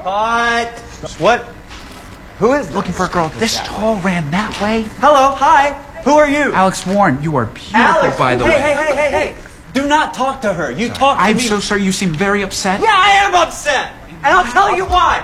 Cut. What? Who is Looking for a girl this tall ran that way? Hello, hi. Who are you? Alex Warren, you are beautiful, Alex, by the way. Hey. Do not talk to her. You talk to me. I'm so sorry. You seem very upset. Yeah, I am upset. And I'll tell you why.